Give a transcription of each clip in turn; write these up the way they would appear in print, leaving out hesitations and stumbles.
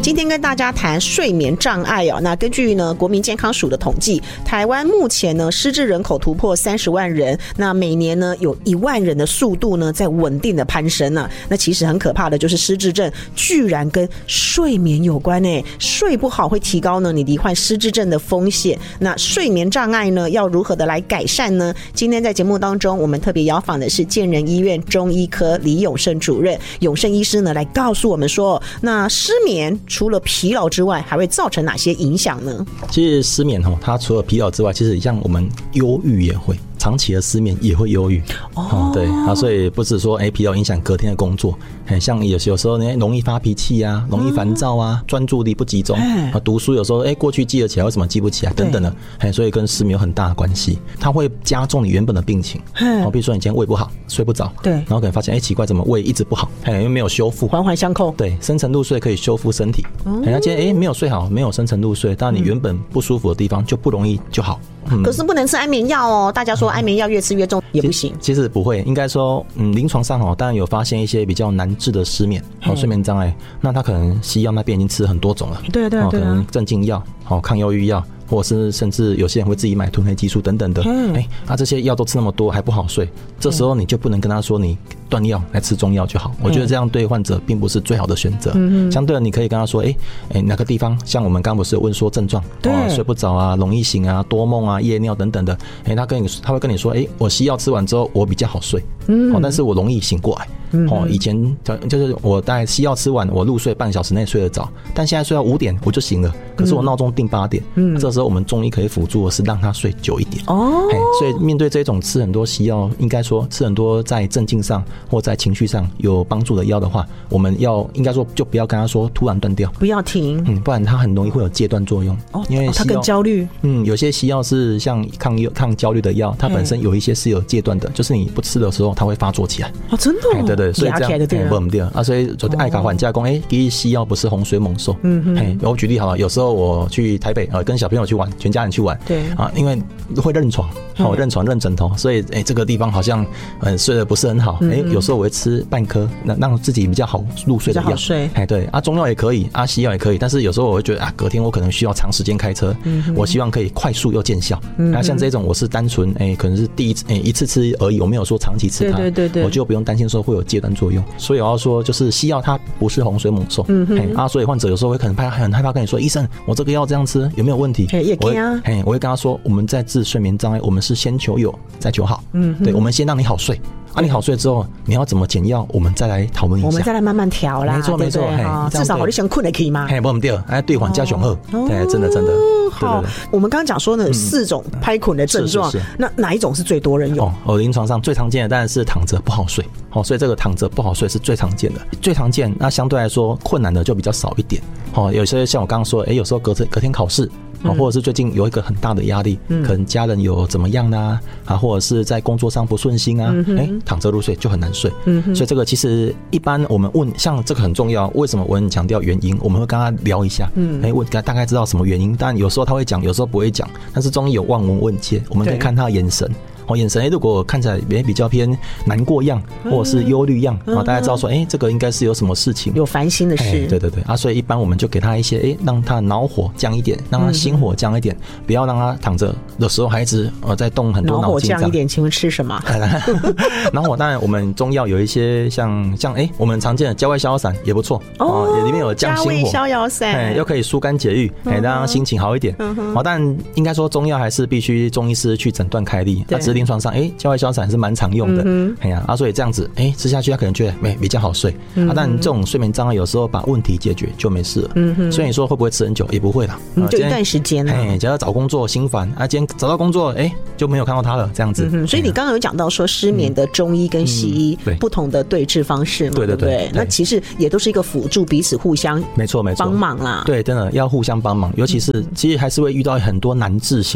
今天跟大家谈睡眠障碍哦。那根据呢国民健康署的统计，台湾目前呢失智人口突破30万人，那每年呢有1万人的速度呢在稳定的攀升啊。那其实很可怕的就是失智症居然跟睡眠有关诶，睡不好会提高呢你罹患失智症的风险。那睡眠障碍呢要如何的来改善呢？今天在节目当中我们特别邀访的是建仁医院中医科李永胜主任，永胜医师呢来告诉我们说，那失眠除了疲劳之外还会造成哪些影响呢？ 其实失眠它除了疲劳之外，其实像我们忧郁也会，长期的失眠也会忧郁对所以不是说疲劳影响隔天的工作，像有时候呢容易发脾气啊，容易烦躁啊，专注力不集中读书有时候过去记得起来为什么记不起来等等的所以跟失眠有很大的关系，它会加重你原本的病情比如说你今天胃不好睡不着，对，然后可能发现奇怪怎么胃一直不好因为没有修复， 环环相扣， 对，深层入睡可以修复身体那今天没有睡好，没有深层入睡，当然你原本不舒服的地方就不容易就好可是不能吃安眠药哦，大家说安眠药越吃越重也不行。 其实不会，应该说临床上当然有发现一些比较难治的失眠睡眠障碍，那他可能西药那边已经吃很多种了，对可能镇静药抗忧郁药，或者是甚至有些人会自己买褪黑激素等等的这些药都吃那么多还不好睡，这时候你就不能跟他说你断药来吃中药就好，我觉得这样对患者并不是最好的选择相对的你可以跟他说哪个地方，像我们刚刚不是有问说症状睡不着啊，容易醒啊，多梦啊，夜尿等等的他会跟你说我西药吃完之后我比较好睡但是我容易醒过来以前就是我大概西药吃完我入睡半小时内睡得着，但现在睡到5点我就醒了，可是我闹钟定8点这时候我们中医可以辅助的是让他睡久一点所以面对这种吃很多西药，应该说吃很多在镇静上或在情绪上有帮助的药的话，我们要应该说就不要跟他说突然断掉，不要停不然他很容易会有戒断作用因为他更焦虑有些西药是像抗焦虑的药，它本身有一些是有戒断的，就是你不吃的时候它会发作起来真的对，所以这样不对所以昨天爱卡缓加工其实西药不是洪水猛兽我举例好了，有时候我去台北跟小朋友去玩，全家人去玩对因为会认床认床认枕头，所以这个地方好像睡得不是很好有时候我会吃半颗让自己比较好入睡的药对中药也可以西药也可以，但是有时候我会觉得隔天我可能需要长时间开车我希望可以快速又见效像这种我是单纯可能是一次吃而已，我没有说长期吃它对我就不用担心说会有戒断作用，所以我要说就是西药它不是洪水猛兽所以患者有时候会可能很害怕跟你说，医生我这个药这样吃有没有问题我会跟他说，我们在治睡眠障碍我们是先求有再求好对，我们先让你好睡你好睡之后你要怎么减药我们再来讨论一下，我们再来慢慢调啦，没错没错至少我你先困得可以吗不对对缓加雄厚真的好对我们刚刚讲说呢4种拍困的症状那哪一种是最多人有临床上最常见的当然是躺着不好睡所以这个躺着不好睡是最常见的那相对来说困难的就比较少一点有些像我刚刚说有时候隔天考试或者是最近有一个很大的压力可能家人有怎么样啦或者是在工作上不顺心躺着入睡就很难睡所以这个其实一般我们问像这个很重要，为什么我很强调原因，我们会跟他聊一下问大概知道什么原因，但有时候他会讲有时候不会讲，但是中医有望闻问切，我们可以看他的眼神眼神如果看起来比较偏难过样或者是忧虑样大家知道说这个应该是有什么事情有烦心的事对所以一般我们就给他一些让他脑火降一点，让他心火降一点不要让他躺着的时候还一直在动很多脑筋，脑火降一点请问吃什么脑火当然我们中药有一些像我们常见的加味逍遥散也不错里面有降心火，加味逍遥散又可以疏肝解郁让他心情好一点但应该说中药还是必须中医师去诊断开立临床上加味逍遥散是蛮常用的所以这样子吃下去他可能觉得比较好睡但这种睡眠障碍有时候把问题解决就没事了所以你说会不会吃很久也不会啦就一段时间了假如找工作心烦今天找到工作就没有看到他了这样子所以你刚刚有讲到说失眠的中医跟西医不同的对治方式嘛对不对那其实也都是一个辅助彼此互相没错帮忙啦对真的要互相帮忙尤其是其实还是会遇到很多难治型的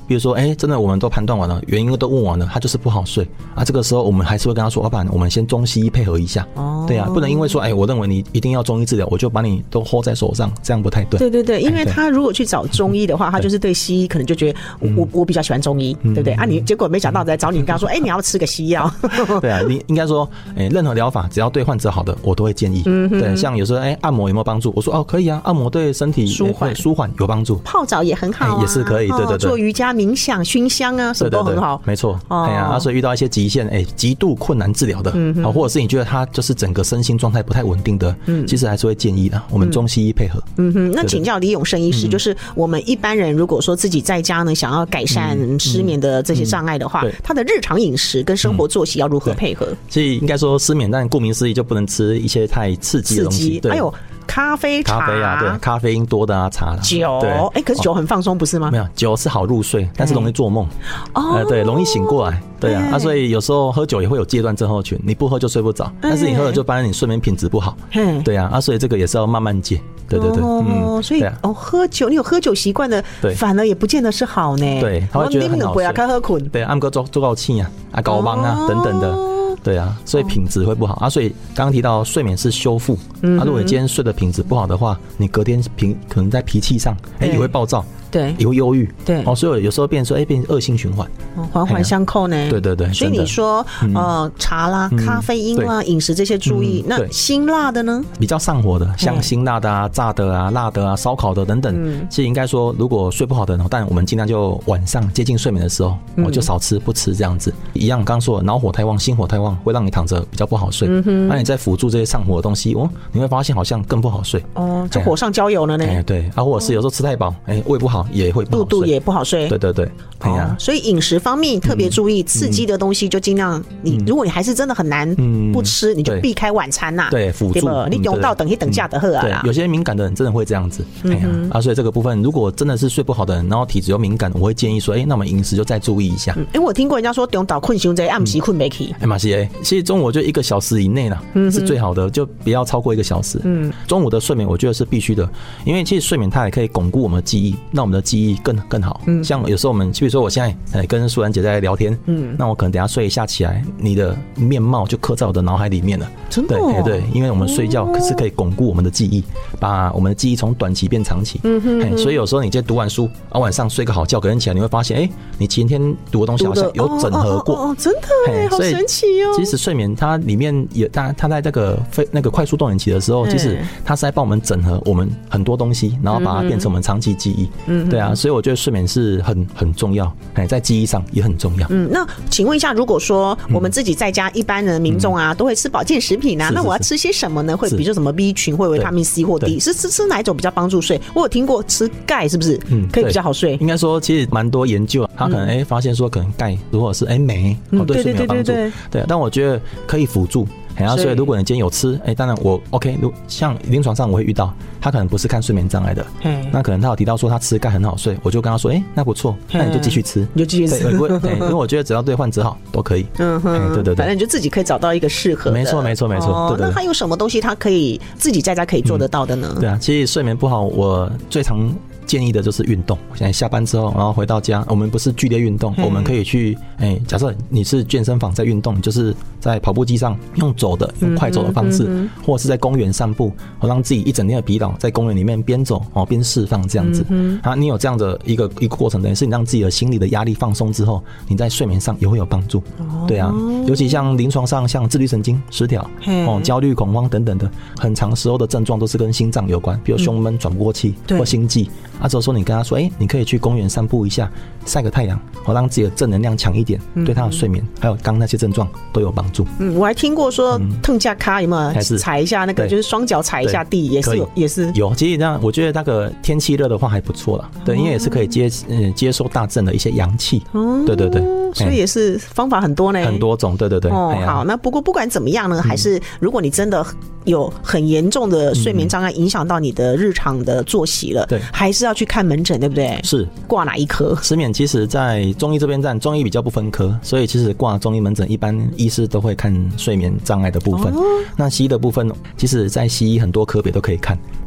比如说真的我们都判断完了，原因都问完了，他就是不好睡啊，这个时候我们还是会跟他说，老板，我们先中西医配合一下。对啊，不能因为说我认为你一定要中医治疗，我就把你都 hold 在手上，这样不太对。 对对对，因为他如果去找中医的话，他就是对西医可能就觉得我比较喜欢中医，对不对啊？你结果没想到来找你，跟他说你要吃个西药。 对啊，你应该说任何疗法只要对患者好的，我都会建议。对，像有时候按摩有没有帮助？我说可以啊，按摩对身体舒缓有帮助， 泡澡也很好啊， 也是可以。对对对， 做瑜伽、冥想、熏香啊，什么都很好。 对对对，没错。所以遇到一些极限极度困难治疗的，或者是你觉得他就是整个身心状态不太稳定的，其实还是会建议的，我们中西医配合。 那请教李永胜医师，就是我们一般人如果说自己在家呢，想要改善失眠的这些障碍的话，他的日常饮食跟生活作息要如何配合？ 所以应该说失眠，但顾名思义就不能吃一些太刺激的东西。 还有咖啡啊，对，咖啡因多的茶啦， 酒。可是酒很放松不是吗？ 没有，酒是好入睡，但是容易做梦。对，容易醒过来。对啊，所以有时候喝酒也会有戒断症候群，你不喝就睡不着，但是你喝了就发现你睡眠品质不好。对啊，所以这个也是要慢慢戒。对对对， 所以喝酒，你有喝酒习惯的，反而也不见得是好呢。 对，他会觉得很好睡。对，按个做到气啊，搞忙啊等等的。对啊，所以品质会不好所以刚刚提到睡眠是修复如果你今天睡的品质不好的话，你隔天可能在脾气上也会暴躁。对，也会忧郁。对，所以有时候变成说变成恶性循环， 环环相扣呢。 对对对， 所以你说茶啦、咖啡因啦、饮食这些注意，那辛辣的呢？ 比较上火的，像辛辣的啊、炸的啊、辣的啊、烧烤的等等，其实应该说，如果睡不好的人，但我们尽量就晚上接近睡眠的时候，就少吃不吃这样子。一样，刚刚说脑火太旺、心火太旺，会让你躺着比较不好睡。那你再辅助这些上火的东西，你会发现好像更不好睡。 就火上浇油了呢。 对或者是有时候吃太饱，胃不好。也会不好睡， 肚也不好睡。 对对对， 所以饮食方面特别注意，刺激的东西就尽量如果你还是真的很难不吃，你就避开晚餐呐。 对，辅助你用到等一等价的喝啊。 对，有些敏感的人真的会这样子。所以这个部分如果真的是睡不好的人，然后体质又敏感，我会建议说，那我们饮食就再注意一下。 我听过人家说，中岛困伤这暗时困没起。 其实中午就1个小时以内啦，是最好的，就不要超过1个小时。中午的睡眠我觉得是必须的，因为其实睡眠它也可以巩固我们的记忆，让我们的记忆更好。像有时候我们，比如说我现在跟淑兰姐在聊天，那我可能等一下睡一下起来，你的面貌就刻在我的脑海里面了。 真的？ 对，因为我们睡觉是可以巩固我们的记忆，把我们的记忆从短期变长期。所以有时候你今天读完书，晚上睡个好觉，隔天起来你会发现，你前天读的东西好像有整合过。 真的好神奇哦！ 其实睡眠它里面也，它在这个那个快速动眼期的时候，其实它是在帮我们整合我们很多东西，然后把它变成我们长期记忆。对啊，所以我觉得睡眠是很重要，在记忆上也很重要。 那请问一下，如果说我们自己在家一般的民众啊，都会吃保健食品啊，那我要吃些什么呢？会比如说什么 B 群或维他命 C 或 D， 是吃哪一种比较帮助睡？我有听过吃钙是不是可以比较好睡？ 应该说其实蛮多研究，他可能发现说可能钙如果是镁对睡眠有帮助。对，但我觉得可以辅助。所以如果你今天有吃，当然我 OK。像临床上我会遇到，他可能不是看睡眠障碍的，那可能他有提到说他吃钙很好睡，我就跟他说，那不错，那你就继续吃，对，因为我觉得只要对患者好都可以。对对对， 反正你就自己可以找到一个适合的。 没错。对。 那还有什么东西他可以自己在家可以做得到的呢？ 对啊，其实睡眠不好，我最常建议的就是运动。现在下班之后，然后回到家，我们不是剧烈运动，我们可以去，假设你是健身房在运动，就是在跑步机上用走的，用快走的方式，或者是在公园散步，让自己一整天的疲劳在公园里面边走边释放这样子。你有这样的一个过程，等于是你让自己的心理的压力放松之后，你在睡眠上也会有帮助。对啊，尤其像临床上像自律神经失调、焦虑、恐慌等等的，很长时候的症状都是跟心脏有关，比如胸闷、喘不过气或心悸。之后说你跟他说，你可以去公园散步一下，晒个太阳，让自己的正能量强一点，对他的睡眠还有刚那些症状都有帮助。 我还听过说腾架卡有没有踩一下那个，就是双脚踩一下地，也是有。其实这样，我觉得那个天气热的话还不错啦，对，因为也是可以接收大正的一些阳气。对对对， 所以也是方法很多呢， 很多种。对对对。 好，那不过不管怎么样呢，还是如果你真的有很严重的睡眠障碍，影响到你的日常的作息了，对，还是要去看门诊，对不对？是挂哪一科？ 失眠其实在中医这边中医比较不分科，所以其实挂中医门诊，一般医师都会看睡眠障碍的部分。那西医的部分，其实在西医很多科别都可以看，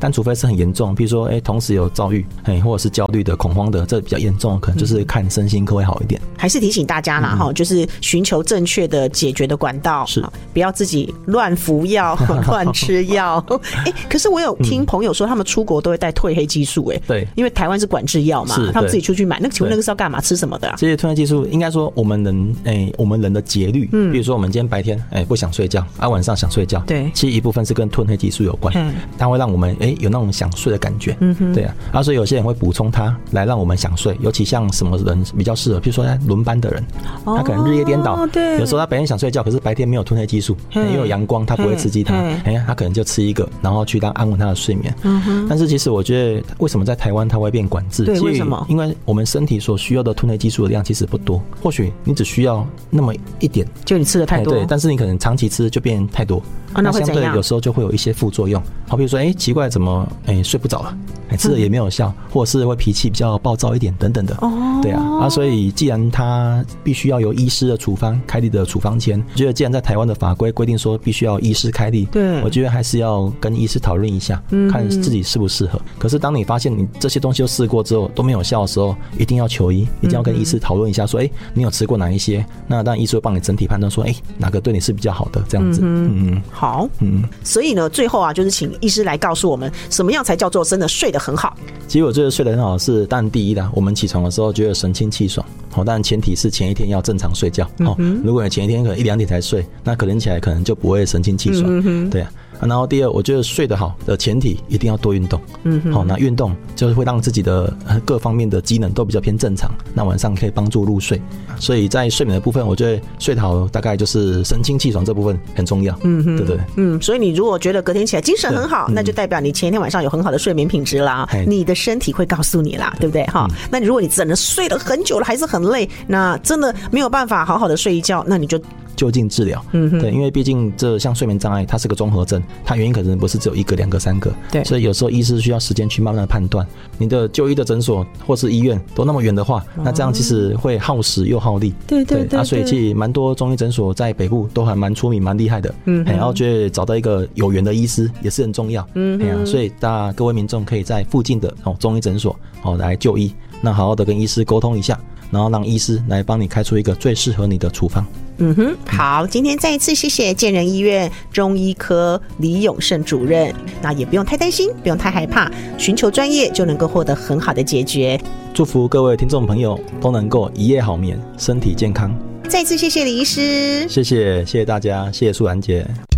但除非是很严重，比如说同时有躁郁或者是焦虑的、恐慌的，这比较严重，可能就是看身心科会好一点。 还是提醒大家啦，就是寻求正确的解决的管道， 是不要自己乱服药、乱吃药。可是我有听朋友说，他们出国都会带褪黑激素， 对， 因为台湾是管制药嘛，他们自己出去买。那请问那个是要干嘛？吃什么的啊？ 这些褪黑激素应该说我们人的节律，比如说我们今天白天不想睡觉，晚上想睡觉， 对， 其实一部分是跟褪黑激素有关，它会让我们有那种想睡的感觉，对啊，所以有些人会补充它来让我们想睡，尤其像什么人比较适合，比如说在轮班的人，他可能日夜颠倒， 对， 有时候他白天想睡觉，可是白天没有褪黑激素，因为有阳光，它不会刺激他，他可能就吃一个，然后去安稳他的睡眠。但是其实我觉得，为什么在台湾它会变管制？ 对，为什么？ 因为我们身体所需要的褪黑激素的量其实不多，或许你只需要那么一点， 就你吃的太多， 对，但是你可能长期吃就变太多， 那会怎样？ 相对有时候就会有一些副作用，好比如说奇怪怎么睡不着了，吃了也没有效，或者是会脾气比较暴躁一点等等的，对啊，所以既然他必须要由医师的处方开立的处方签，我觉得既然在台湾的法规规定说必须要医师开立， 对， 我觉得还是要跟医师讨论一下，看自己适不适合。可是当你发现你这些东西都试过之后都没有效的时候，一定要求医，一定要跟医师讨论一下说你有吃过哪一些，那当然医师会帮你整体判断说哪个对你是比较好的这样子。 好，所以呢最后啊，就是请医师来告诉我们什么样才叫做真的睡得很好。 其实我觉得睡得很好是当然第一啦，我们起床的时候觉得神清气爽，当然前提是前一天要正常睡觉，如果你前一天可能1-2点才睡，那可能起来可能就不会神清气爽，对啊。然后第二，我觉得睡得好的前提一定要多运动，那运动就是会让自己的各方面的机能都比较偏正常，那晚上可以帮助入睡。所以在睡眠的部分，我觉得睡得好大概就是神清气爽这部分很重要，对不对？ 所以你如果觉得隔天起来精神很好，那就代表你前一天晚上有很好的睡眠品质啦，你的身体会告诉你啦，对不对？那如果你真的睡了很久了还是很累，那真的没有办法好好的睡一觉，那你就近治疗，对，因为毕竟这像睡眠障碍，它是个综合症，它原因可能不是只有1个、2个、3个，对，所以有时候医师需要时间去慢慢的判断。你的就医的诊所或是医院都那么远的话，那这样其实会耗时又耗力，对，所以其实蛮多中医诊所在北部都还蛮出名、蛮厉害的，然后觉得找到一个有缘的医师也是很重要，所以各位民众可以在附近的中医诊所来就医，那好好的跟医师沟通一下，然后让医师来帮你开出一个最适合你的处方。 好，今天再一次谢谢建仁医院中医科李永胜主任，那也不用太担心，不用太害怕，寻求专业就能够获得很好的解决。 祝福各位听众朋友都能够一夜好眠，身体健康。 再次谢谢李医师， 谢谢大家，谢谢素兰姐。